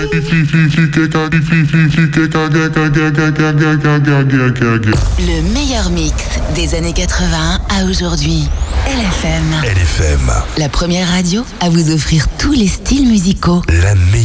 Le meilleur mix des années 80 à aujourd'hui. LFM. LFM. La première radio à vous offrir tous les styles musicaux. La meilleure.